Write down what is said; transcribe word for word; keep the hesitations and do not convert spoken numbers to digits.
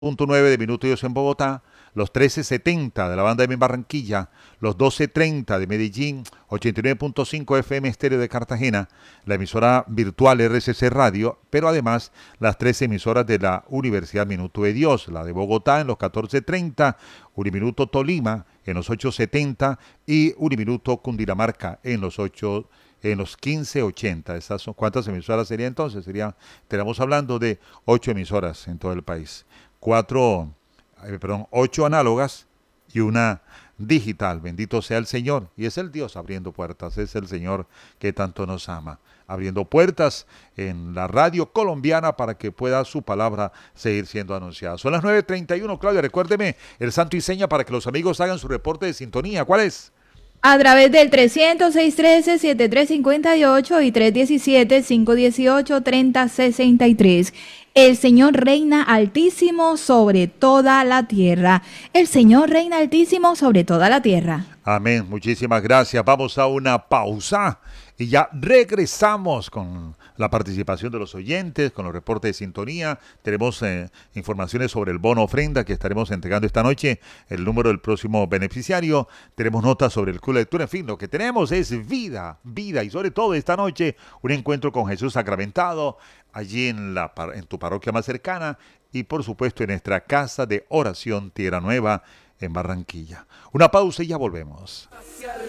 punto nueve de Minuto Dios en Bogotá, los trece setenta de la banda M en Barranquilla, los doce treinta de Medellín, ochenta y nueve punto cinco F M estéreo de Cartagena, la emisora virtual R C C Radio, pero además las tres emisoras de la Universidad Minuto de Dios, la de Bogotá en los catorce treinta, Uniminuto Tolima en los ocho setenta y Uniminuto Cundinamarca en los ocho en los quince ochenta. Esas son, ¿cuántas emisoras serían entonces? Sería, estaríamos hablando de ocho emisoras en todo el país. Cuatro, eh, perdón, ocho análogas y una digital. Bendito sea el Señor. Y es el Dios abriendo puertas. Es el Señor que tanto nos ama. Abriendo puertas en la radio colombiana para que pueda su palabra seguir siendo anunciada. Son las nueve treinta y uno, Claudia. Recuérdeme el santo y seña para que los amigos hagan su reporte de sintonía. ¿Cuál es? A través del trescientos, seiscientos trece, setenta y tres cincuenta y ocho y trescientos diecisiete, quinientos dieciocho, treinta sesenta y tres. El Señor reina altísimo sobre toda la tierra. El Señor reina altísimo sobre toda la tierra. Amén. Muchísimas gracias. Vamos a una pausa y ya regresamos con la participación de los oyentes, con los reportes de sintonía. Tenemos eh, informaciones sobre el bono ofrenda que estaremos entregando esta noche, el número del próximo beneficiario. Tenemos notas sobre el club de lectura. En fin, lo que tenemos es vida, vida y sobre todo esta noche un encuentro con Jesús sacramentado allí en, la, en tu parroquia más cercana y por supuesto en nuestra casa de oración Tierra Nueva en Barranquilla. Una pausa y ya volvemos.